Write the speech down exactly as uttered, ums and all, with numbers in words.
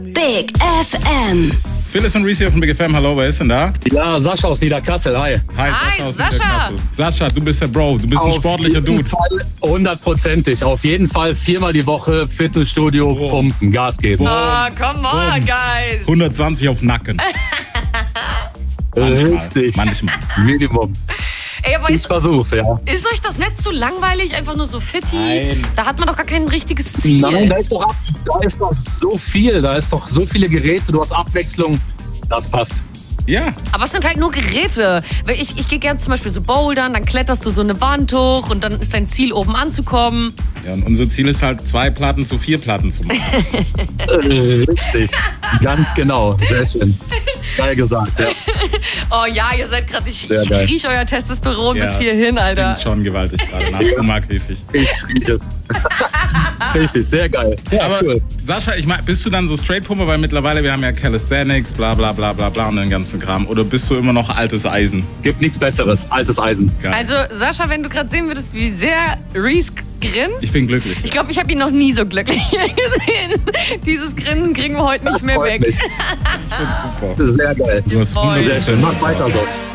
Big F M. Phyllis und Reese hier von Big F M. Hallo, wer ist denn da? Ja, Sascha aus Niederkassel, hi. Hi, Hi, Sascha aus Sascha. Niederkassel. Sascha, du bist der Bro, du bist ein sportlicher jeden Dude. Fall hundertprozentig. Auf jeden Fall viermal die Woche Fitnessstudio, Boah. pumpen, Gas geben. Oh, come on, guys. hundertzwanzig auf Nacken. Manchmal, Richtig. manchmal. Minimum. Ey, aber Ich ist, versuch's, ja. ist euch das nicht zu langweilig? Einfach nur so fitti? Nein. Da hat man doch gar kein richtiges Ziel. Nein, da ist doch ab, da ist doch so viel, da ist doch so viele Geräte, du hast Abwechslung. Das passt. Ja, Aber es sind halt nur Geräte. Weil Ich, ich gehe gerne zum Beispiel so bouldern, dann kletterst du so eine Wand hoch und dann ist dein Ziel, oben anzukommen. ja, und unser Ziel ist halt, zwei Platten zu vier Platten zu machen. Äh, richtig. Ganz genau. Sehr schön. Geil gesagt, ja. Oh ja, ihr seid gerade, ich, Sehr ich geil. rieche euer Testosteron Ja, bis hierhin, Alter. Klingt schon gewaltig gerade nach Puma-Käfig. Ich rieche es. Richtig, sehr geil. Ja, Aber cool. Sascha, ich mein, bist du dann so Straight-Pumper, weil mittlerweile, wir haben ja Calisthenics, bla bla bla bla bla und den ganzen Kram. Oder bist du immer noch altes Eisen? Gibt nichts Besseres. Altes Eisen. Geil. Also, Sascha, wenn du gerade sehen würdest, wie sehr Reese grinst. Ich bin glücklich. Ich glaube, ich habe ihn noch nie so glücklich gesehen. Dieses Grinsen kriegen wir heute nicht Das mehr freut weg. mich. Ich find's super. Sehr geil. Du hast Voll. Sehr schön. hundert Prozent Mach weiter so.